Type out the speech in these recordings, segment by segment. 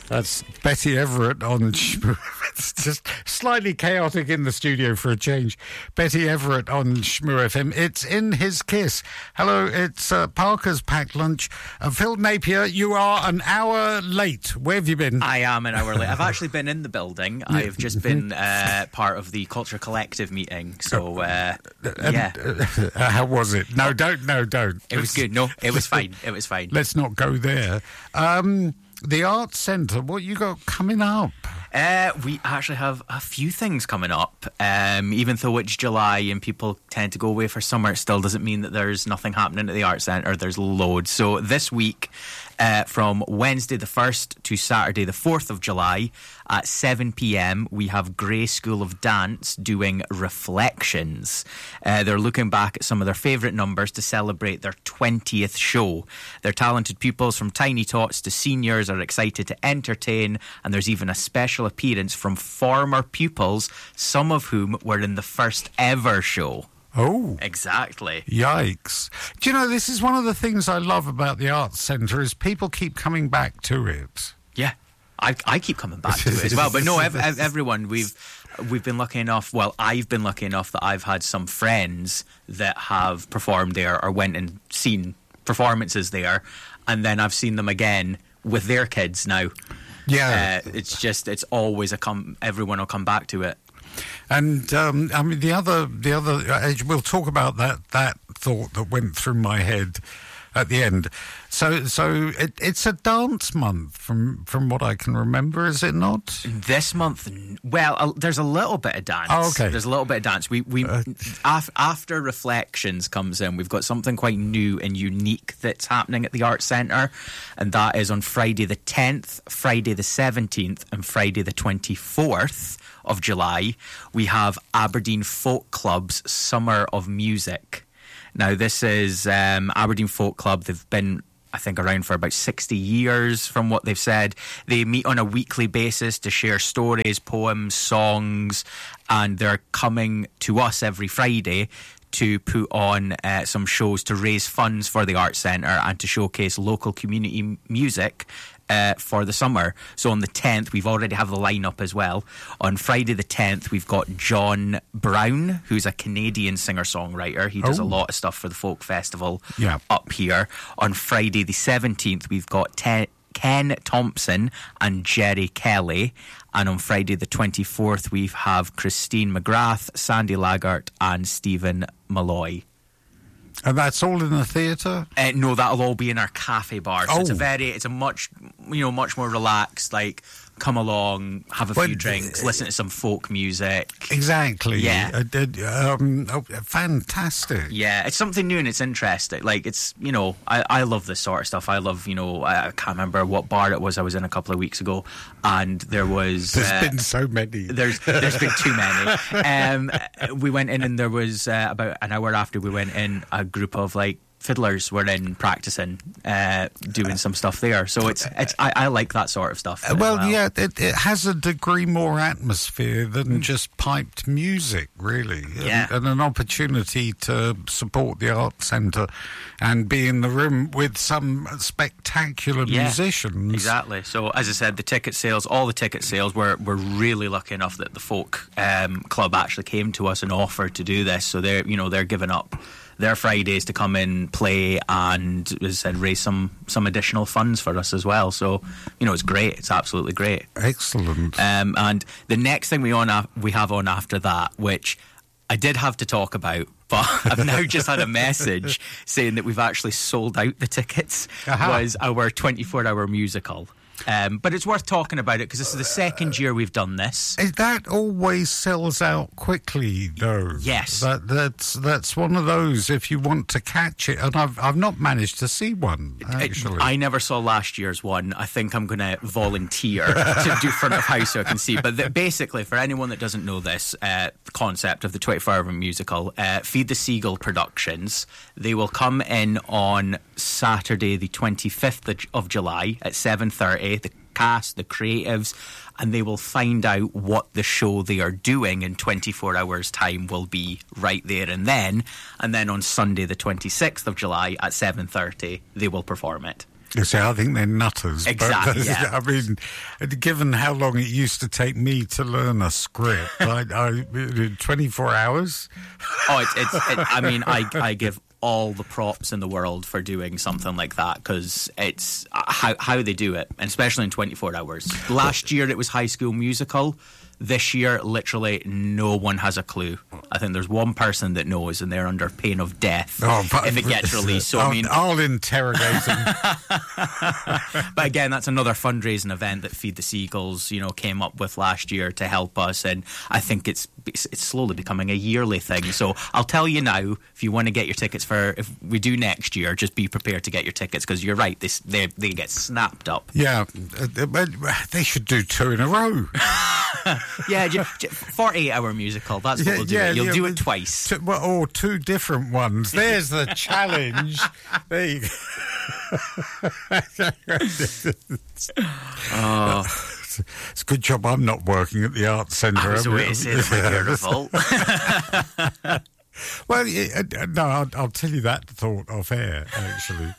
That's Betty Everett on Shmoo. It's just slightly chaotic in the studio for a change. Betty Everett on Shmoo FM. It's In His Kiss. Hello, it's Parker's Packed Lunch. Phil Napier, you are an hour late. Where have you been? I am an hour late. I've actually been in the building. I've just been part of the Culture Collective meeting. So, yeah. How was it? No, don't. It was good. No, it was fine. It was fine. Let's not go there. The Arts Centre, what you got coming up? We actually have a few things coming up. Even though it's July and people tend to go away for summer, it still doesn't mean that there's nothing happening at the Arts Centre. There's loads. So this week, from Wednesday the 1st to Saturday the 4th of July at 7 p.m, we have Grey School of Dance doing Reflections. They're looking back at some of their favourite numbers to celebrate their 20th show. Their talented pupils from tiny tots to seniors are excited to entertain, and there's even a special appearance from former pupils, some of whom were in the first ever show. Oh. Exactly. Yikes. Do you know, this is one of the things I love about the Arts Centre is people keep coming back to it. Yeah. I keep coming back to it as well. But no, everyone, we've been lucky enough, well, I've been lucky enough that I've had some friends that have performed there or went and seen performances there, and then I've seen them again with their kids now. Yeah. It's always everyone will come back to it. And I mean, the other, we'll talk about that thought that went through my head at the end. So it's a dance month from what I can remember, is it not? This month, well, there's a little bit of dance. Oh, okay. There's a little bit of dance. We after Reflections comes in, we've got something quite new and unique that's happening at the Arts Centre, and that is on Friday the 10th, Friday the 17th, and Friday the 24th of July. We have Aberdeen Folk Club's Summer of Music. Now, this is Aberdeen Folk Club. They've been, I think, around for about 60 years from what they've said. They meet on a weekly basis to share stories, poems, songs, and they're coming to us every Friday to put on some shows to raise funds for the Arts Centre and to showcase local community music for the summer. So on the 10th, we've already have the lineup as well. On Friday the 10th, we've got John Brown, who's a Canadian singer-songwriter. He does a lot of stuff for the Folk Festival up here. On Friday the 17th, we've got Ken Thompson and Jerry Kelly. And on Friday the 24th, we have Christine McGrath, Sandy Laggart and Stephen Malloy. And that's all in the theatre? No, that'll all be in our cafe bar. So it's a much more relaxed, like, come along, have a few drinks, listen to some folk music. Exactly. Yeah. Fantastic. Yeah, it's something new and it's interesting. Like, it's, I love this sort of stuff. I love, I can't remember what bar it was I was in a couple of weeks ago, and there was... There's been so many. There's been too many. We went in and there was, about an hour after we went in, a group of, like, fiddlers were in practicing, doing some stuff there. So I like that sort of stuff. Yeah, it has a degree more atmosphere than just piped music, really. Yeah. And an opportunity to support the Arts Centre and be in the room with some spectacular musicians. Exactly. So, as I said, all the ticket sales, we're really lucky enough that the Folk Club actually came to us and offered to do this. So they're giving up their Fridays to come in, play, and, as I said, raise some additional funds for us as well. So, it's great. It's absolutely great. Excellent. And the next thing we have on after that, which I did have to talk about, but I've now just had a message saying that we've actually sold out the tickets, was our 24-hour musical. But it's worth talking about it because this is the second year we've done this. That always sells out quickly, though. Yes, that's one of those. If you want to catch it, and I've not managed to see one actually. I never saw last year's one. I think I'm going to volunteer to do front of house so I can see. But basically, for anyone that doesn't know this concept of the 24-hour musical, Feed the Seagull Productions, they will come in on Saturday the 25th of July at 7:30. The cast, the creatives, and they will find out what the show they are doing in 24 hours time will be right there and then on Sunday the 26th of July at 7:30 they will perform it. You see, I think they're nutters. Exactly. But, I mean, given how long it used to take me to learn a script, I 24 hours. Oh, I mean, I give all the props in the world for doing something like that, because it's how they do it, and especially in 24 hours. Last year it was High School Musical. This year, literally, no one has a clue. I think there's one person that knows, and they're under pain of death if it gets released. So I'll interrogate them. But again, that's another fundraising event that Feed the Seagulls, came up with last year to help us, and I think it's slowly becoming a yearly thing. So I'll tell you now, if you want to get your tickets if we do next year, just be prepared to get your tickets, because you're right, they get snapped up. Yeah, they should do 2 in a row. Yeah, 48-hour musical. That's what we'll do. You'll do it twice. Or 2 different ones. There's the challenge. There you go. It's a good job I'm not working at the Arts Centre. I was waiting to say that might be a revolt. Well, no, I'll tell you that thought off air, actually.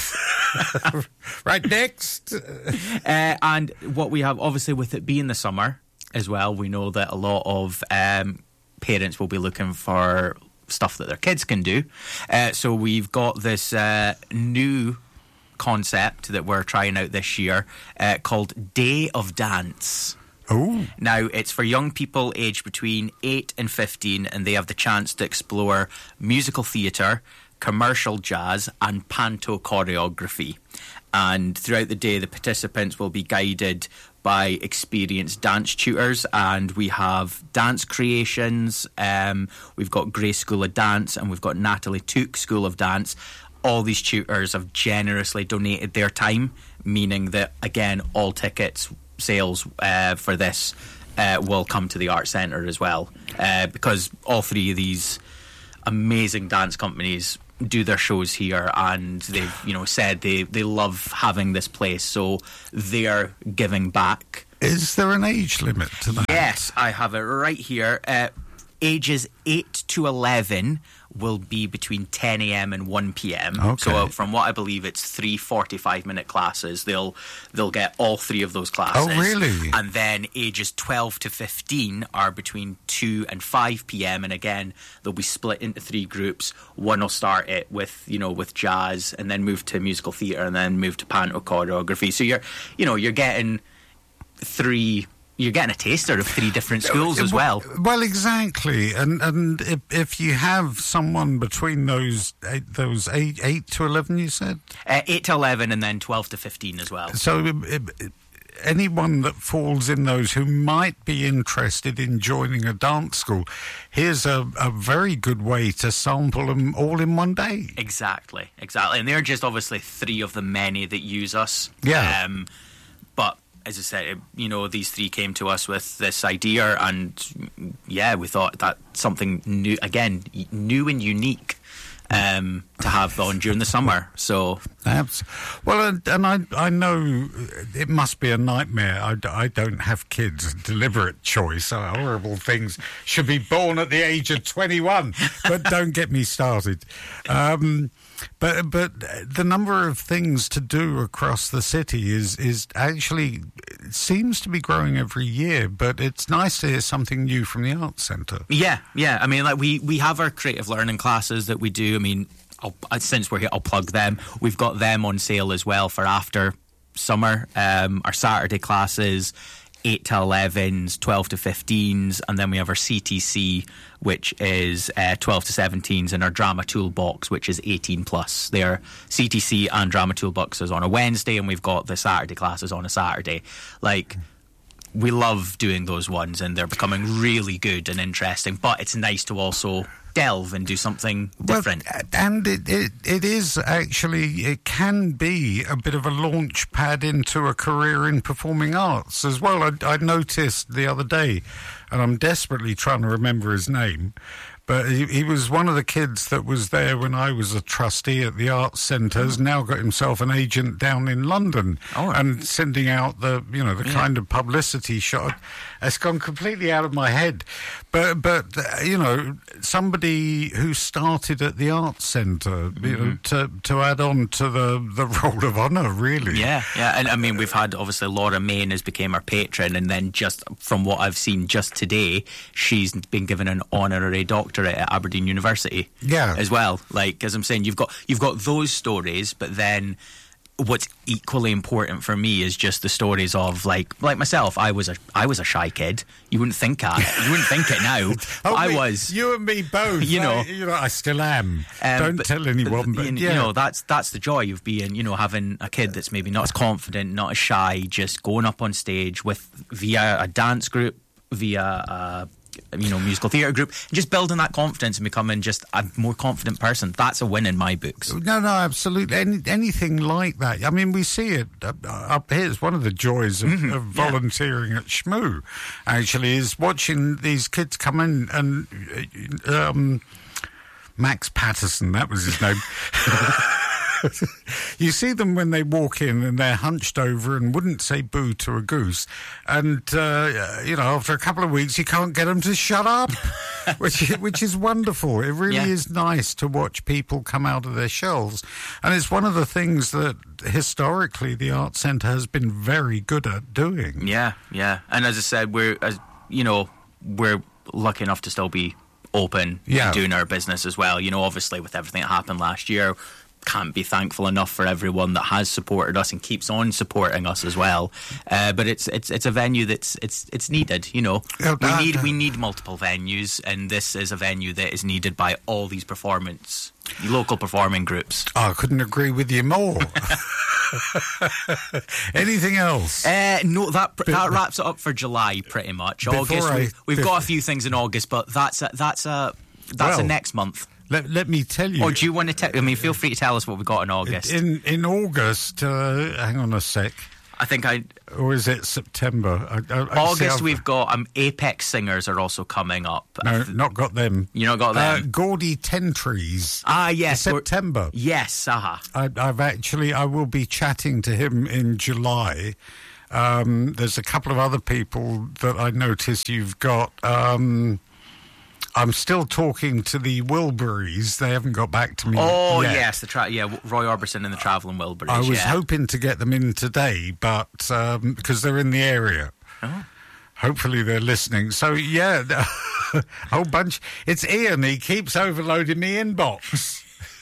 Right, next. And what we have, obviously, with it being the summer as well, we know that a lot of parents will be looking for stuff that their kids can do. So we've got this new concept that we're trying out this year called Day of Dance. Oh. Now, it's for young people aged between 8 and 15, and they have the chance to explore musical theatre, commercial jazz, and panto choreography. And throughout the day, the participants will be guided by experienced dance tutors, and we have dance creations. We've got Grace School of Dance, and we've got Natalie Took School of Dance. All these tutors have generously donated their time, meaning that, again, all tickets sales for this will come to the Arts Centre as well, because all 3 of these amazing dance companies do their shows here, and they've said they love having this place, so they are giving back. Is there an age limit to that? Yes, I have it right here. Ages 8 to 11 will be between 10 a.m. and 1 p.m. Okay. So from what I believe, it's 3 45-minute classes. They'll get all 3 of those classes. Oh, really? And then ages 12 to 15 are between 2 and 5 p.m. And again, they'll be split into 3 groups. One will start it with jazz, and then move to musical theatre, and then move to panto choreography. So you're getting 3. You're getting a taster of 3 different schools as well. Well, exactly. And if you have someone between those 8 to 11, you said? 8 to 11 and then 12 to 15 as well. So anyone that falls in those who might be interested in joining a dance school, here's a very good way to sample them all in one day. Exactly. And they're just obviously 3 of the many that use us. Yeah. But as I said, these 3 came to us with this idea, and we thought that something new and unique to have on during the summer. So, well, and I know it must be a nightmare. I don't have kids, deliberate choice. Horrible things should be born at the age of 21, but don't get me started. But the number of things to do across the city is actually seems to be growing every year. But it's nice to hear something new from the Arts Centre. Yeah. I mean, like we have our creative learning classes that we do. I mean, since we're here, I'll plug them. We've got them on sale as well for after summer. Our Saturday classes, 8 to 11s, 12 to 15s, and then we have our CTC, which is 12 to 17s, and our Drama Toolbox, which is 18 plus. They are CTC and Drama Toolbox is on a Wednesday, and we've got the Saturday classes on a Saturday. We love doing those ones, and they're becoming really good and interesting, but it's nice to also delve and do something different. Well, and it is actually, it can be a bit of a launch pad into a career in performing arts as well. I noticed the other day, and I'm desperately trying to remember his name, But he was one of the kids that was there when I was a trustee at the Arts Centre. Has now got himself an agent down in London and sending out the kind of publicity shot. It's gone completely out of my head. But somebody who started at the Arts Centre, to add on to the Roll of Honour, really. Yeah. And I mean, we've had, obviously, Laura Main has become our patron, and then just from what I've seen just today, she's been given an honorary doctorate at Aberdeen University as well. Like, as I'm saying, you've got those stories, but then what's equally important for me is just the stories of like myself. I was a shy kid. You wouldn't think it now. I was. You and me both. I still am. Don't tell anyone. But that's the joy of being, having a kid that's maybe not as confident, not as shy, just going up on stage via a dance group, via musical theatre group, and just building that confidence and becoming just a more confident person. That's a win in my books. No, absolutely. Anything like that. I mean, we see it up here. It's one of the joys of volunteering at Shmoo, actually, is watching these kids come in and Max Patterson, that was his name. You see them when they walk in and they're hunched over and wouldn't say boo to a goose. And, after a couple of weeks, you can't get them to shut up, which is wonderful. It really is nice to watch people come out of their shells. And it's one of the things that historically the Arts Centre has been very good at doing. Yeah. And as I said, we're lucky enough to still be open and doing our business as well. Obviously with everything that happened last year, can't be thankful enough for everyone that has supported us and keeps on supporting us as well. But it's a venue that's it's needed. We need multiple venues, and this is a venue that is needed by all these local performing groups. I couldn't agree with you more. Anything else? No, that wraps it up for July pretty much. August, we've got a few things in August, but that's a next month. Let me tell you. Or do you want to tell? I mean, feel free to tell us what we got in August. In August, hang on a sec. I think Or is it September? August, we've got Apex Singers are also coming up. No, not got them. You not got them? Gaudy Tentries. Yes. September. Yes, I will be chatting to him in July. There's a couple of other people that I notice you've got. I'm still talking to the Wilburys. They haven't got back to me yet. Yes, Roy Orbison and the Travelling Wilburys. I was hoping to get them in today, but because they're in the area. Oh. Hopefully they're listening. So, a whole bunch. It's Ian. He keeps overloading me inbox.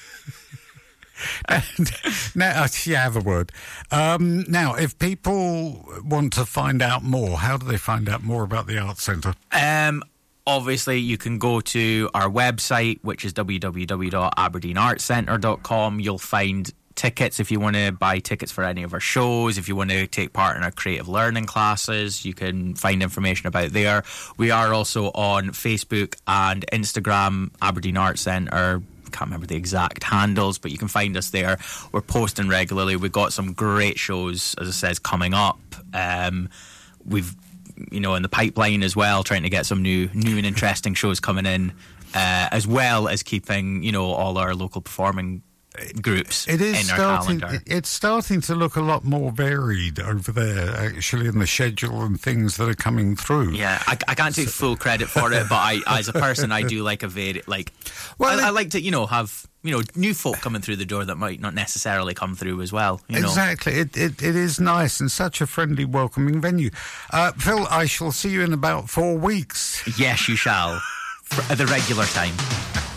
Now, have a word. Now, if people want to find out more, how do they find out more about the Arts Centre? Obviously, you can go to our website, which is www.aberdeenartscentre.com. You'll find tickets if you want to buy tickets for any of our shows. If you want to take part in our creative learning classes, you can find information about there. We are also on Facebook and Instagram, Aberdeen Arts Centre. Can't remember the exact handles, but you can find us there. We're posting regularly. We've got some great shows, as I says, coming up. We've in the pipeline as well, trying to get some new and interesting shows coming in, as well as keeping all our local performing groups in our calendar. It's starting to look a lot more varied over there, actually, in the schedule and things that are coming through. Yeah, I can't take full credit for it, but I, as a person, I do like I like to have new folk coming through the door that might not necessarily come through as well. Exactly. It is nice and such a friendly, welcoming venue. Phil, I shall see you in about 4 weeks. Yes, you shall. At the regular time.